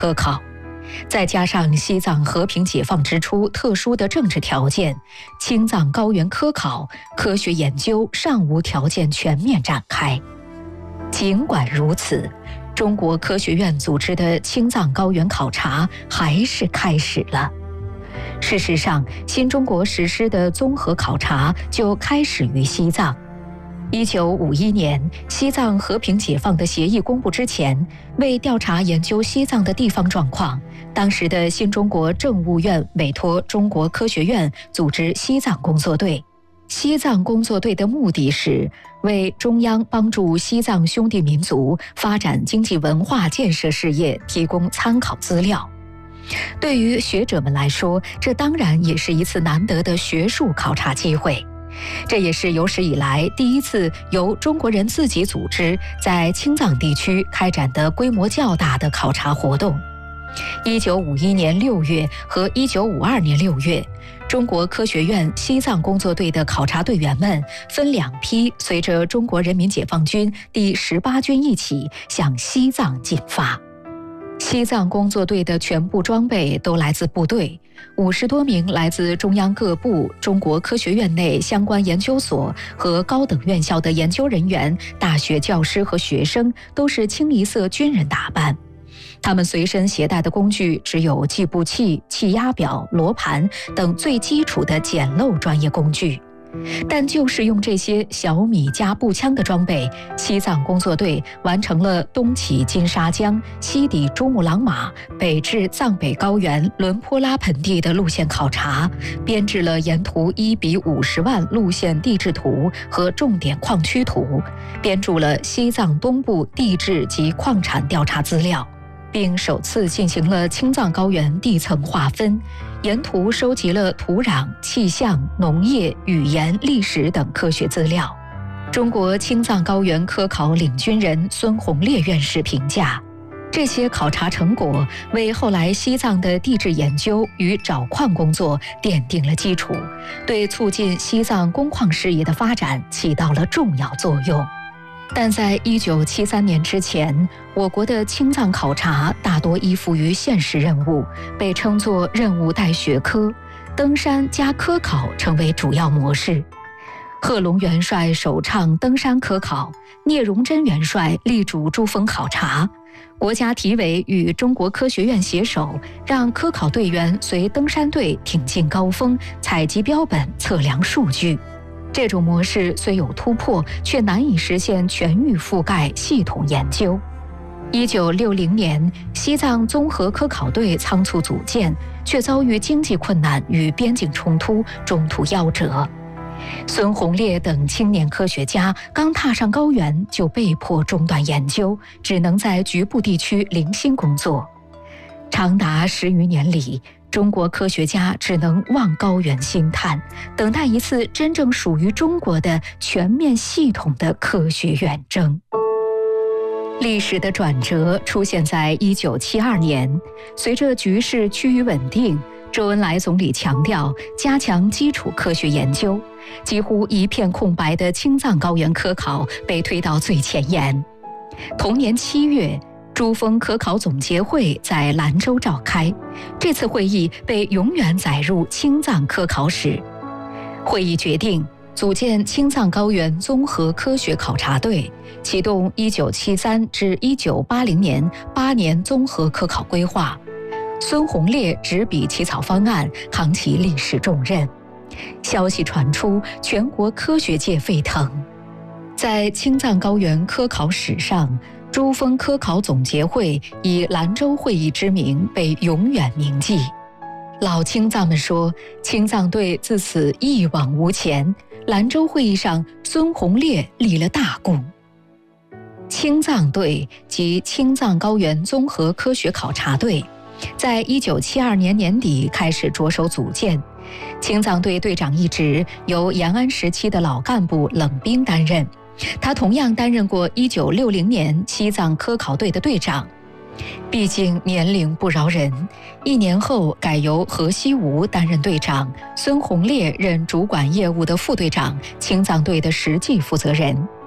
科考。再加上西藏和平解放之初特殊的政治条件，青藏高原科考科学研究尚无条件全面展开。尽管如此，中国科学院组织的青藏高原考察还是开始了。事实上，新中国实施的综合考察就开始于西藏。1951年，西藏和平解放的协议公布之前，为调查研究西藏的地方状况，当时的新中国政务院委托中国科学院组织西藏工作队。西藏工作队的目的是为中央帮助西藏兄弟民族发展经济文化建设事业提供参考资料。对于学者们来说，这当然也是一次难得的学术考察机会。这也是有史以来第一次由中国人自己组织在青藏地区开展的规模较大的考察活动。1951年6月和1952年6月，中国科学院西藏工作队的考察队员们分两批，随着中国人民解放军第18军一起向西藏进发。西藏工作队的全部装备都来自部队，50多名来自中央各部、中国科学院内相关研究所和高等院校的研究人员、大学教师和学生都是清一色军人打扮。他们随身携带的工具只有计步器、气压表、罗盘等最基础的简陋专业工具。但就是用这些小米加步枪的装备，西藏工作队完成了东起金沙江、西抵珠穆朗玛、北至藏北高原伦坡拉盆地的路线考察，编制了沿途1:50万路线地质图和重点矿区图，编著了西藏东部地质及矿产调查资料，并首次进行了青藏高原地层划分，沿途收集了土壤、气象、农业、语言、历史等科学资料。中国青藏高原科考领军人孙洪烈院士评价，这些考察成果为后来西藏的地质研究与找矿工作奠定了基础，对促进西藏工矿事业的发展起到了重要作用。但在1973年之前，我国的青藏考察大多依附于现实任务，被称作任务带学科，登山加科考成为主要模式。贺龙元帅首倡登山科考，聂荣臻元帅力主珠峰考察，国家体委与中国科学院携手，让科考队员随登山队挺进高峰，采集标本，测量数据。这种模式虽有突破，却难以实现全域覆盖、系统研究。1960年，西藏综合科考队仓促组建，却遭遇经济困难与边境冲突，中途夭折。孙洪烈等青年科学家刚踏上高原，就被迫中断研究，只能在局部地区零星工作。长达10余年里，中国科学家只能望高原兴叹，等待一次真正属于中国的全面系统的科学远征。历史的转折出现在1972年，随着局势趋于稳定，周恩来总理强调加强基础科学研究，几乎一片空白的青藏高原科考被推到最前沿。同年7月，珠峰科考总结会在兰州召开，这次会议被永远载入青藏科考史。会议决定组建青藏高原综合科学考察队，启动1973至1980年8年综合科考规划。孙洪烈执笔起草方案，扛起历史重任。消息传出，全国科学界沸腾。在青藏高原科考史上，珠峰科考总结会以兰州会议之名被永远铭记。老青藏们说，青藏队自此一往无前，兰州会议上孙洪烈立了大功。青藏队及青藏高原综合科学考察队在1972年年底开始着手组建，青藏队队长一职由延安时期的老干部冷兵担任，他同样担任过1960年西藏科考队的队长。毕竟年龄不饶人，1年后改由何西吴担任队长，孙洪烈任主管业务的副队长，青藏队的实际负责人。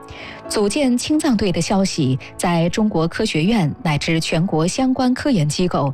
组建青藏队的消息在中国科学院乃至全国相关科研机构